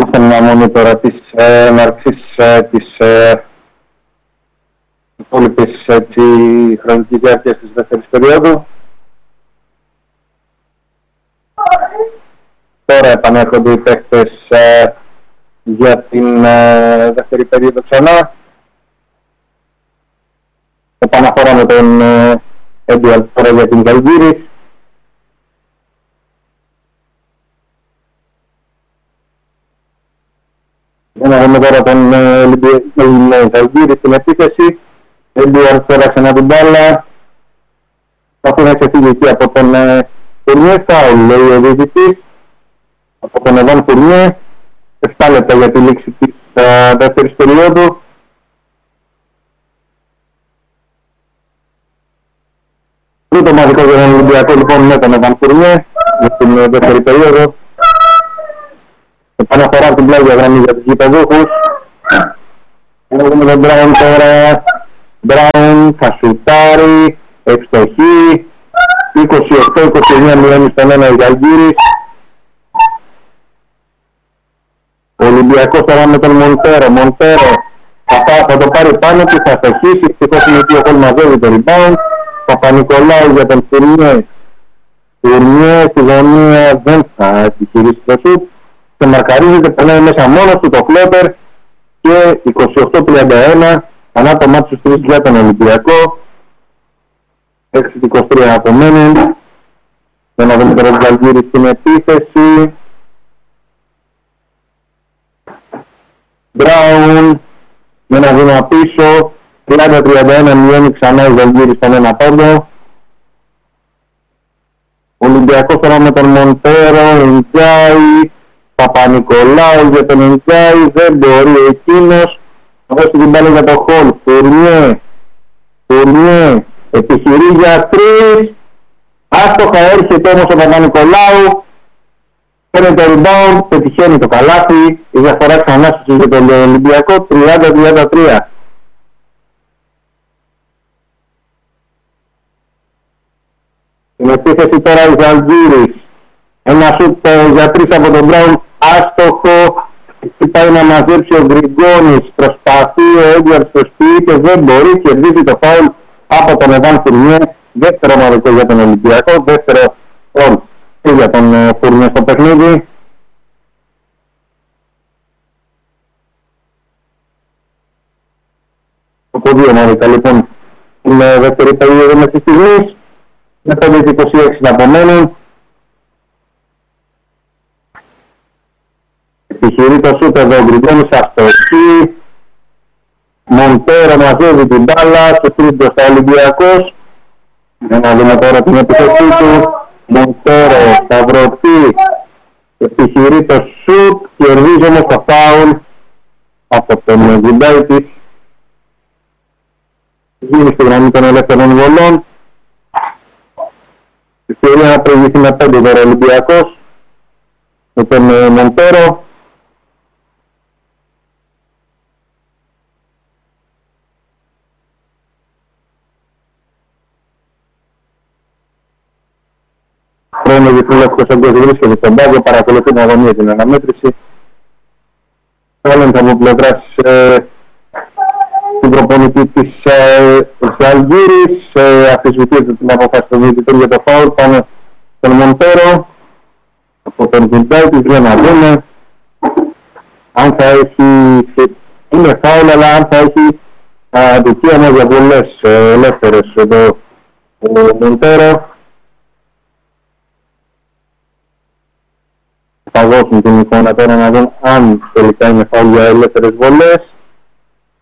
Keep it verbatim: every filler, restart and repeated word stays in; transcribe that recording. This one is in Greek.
στην αναμονή τώρα της έναρξης της υπόλοιπης χρονικής διάρκειας της δεύτερης περίοδου. Τώρα επανέρχονται οι παίκτες για την δεύτερη περίοδο ξανά. Επαναφοράμε τον Έντουαρτ τώρα για την Ζαλγκίρις. Για να δούμε τώρα τον Ζαλγκίρι στην επίθεση. Έντουαρτ τώρα ξανά την μπάλα. Θα αφού να ξεφύγει εκεί από τον Φουρνιέ. Φάουλ λέει ο διαιτητής. Από τον Εβάν Φουρνιέ. επτά λεπτά για τη λήξη της uh, δεύτερης περίοδου. Τρίτο μαδικό για τον Ολυμπιακό λοιπόν με τον Εβάν Φουρνιέ για την uh, δεύτερη περίοδο. Επαναφορά από την πλάγια γραμμή για τους γηπεδούχους. Έχουμε τον Μπράουν τώρα. Μπράουν, θα σουτάρει, ευστοχή. είκοσι οκτώ είκοσι εννέα μηδέν στον ένα ο Ζαλγκίρις. Ο Ολυμπιακός τώρα με τον Μοντέρο. Μοντέρο θα, θα το πάρει πάνω του, θα στοχίσει. Ευτυχώς είναι εκεί ο Πολ μαζεύει το rebound. Παπα-Νικολάου για τον Φουρνιέ. Φουρνιέ στη γωνία δεν θα επιχειρήσει το σουτ. Και μαρκαρίζεται, περνάει μέσα μόνος του το φλότερ και είκοσι οκτώ τριάντα ένα ανάτομα στους τρεις για τον Ολυμπιακό. έξι είκοσι τρία απομένουν. Για να δούμε τώρα τον Ζαλγκίρι στην επίθεση. Μπράουν με ένα βήμα πίσω. τριάντα τριάντα ένα μειώνει ξανά ο Ζαλγκίρι στον ένα πόντο. Ολυμπιακός τώρα με τον Μοντέρο, Ιντζάι. Παπα-Νικολάου για τον Ιντζάι, δεν μπορεί εκείνος. Θα δώσει την μπάλα για το Χολ. Φουρνιέ, Φουρνιέ, επιχειρεί για τρεις. Άστοχα έρχεται όμως ο Παπα-Νικολάου. Παίρνει το rebound, πετυχαίνει το καλάθι. Η διαφορά ξανά στους για τον Ολυμπιακό, τριάντα τριάντα τρία. Στην επίθεση τώρα η Ζαλγκίρις. Ένα σουτ για τρεις από τον Μπράουν, άστοχο. Πάει να μαζέψει ο Γκριγκόνης, προσπαθεί ο Έντουαρτ στο σπίτι και δεν μπορεί, κερδίζει το φάουλ από τον Εβάν Φουρνιέ. Δεύτερο μαδικό για τον Ολυμπιακό, δεύτερο φάουλ και για τον Φουρνιέ στο παιχνίδι. Από δύο μαδικά λοιπόν την δεύτερη περίοδο μέχρι στιγμής. Με πέντε είκοσι έξι να απομένουν. Επιχειρεί το σουτ εδώ, ο Γκριγκόνης αστοχή. Μοντέρο μαζεύει την μπάλα, στο τρίτο μπροστά Ολυμπιακός. Για να δούμε τώρα την επιθεσή του. Μοντέρο θα βρωθεί. Επιχειρεί το σουτ, κερδίζει όμως το φάουλ από τον Γκριγκάιτης. Γίνει στη γραμμή των ελεύθερων βολών. Η ευκαιρία να προηγηθεί με πέντε τώρα Ολυμπιακός. Με τον Μοντέρο. Χρόνο για την Λευκός Αγκός βρίσκεται στον πάγο, παρακολουθεί την αγωνία την αναμέτρηση. Όλων από πλευράς ε, την προπονητή της Ζαλγκίρις, ε, αφισβητείται την αποφάση του διαιτητή για το φάουλ πάνω στον Μοντέρο. Από τον Γκριγκάιτης για να δούμε αν θα έχει, είναι φάουλ, αλλά αν θα έχει δικαίωμα για βολές ε, ελεύθερες εδώ ο Μοντέρο. Θα δώσουν την εικόνα τώρα να δουν αν τελικά είναι φάουλ για ελεύθερες βολές.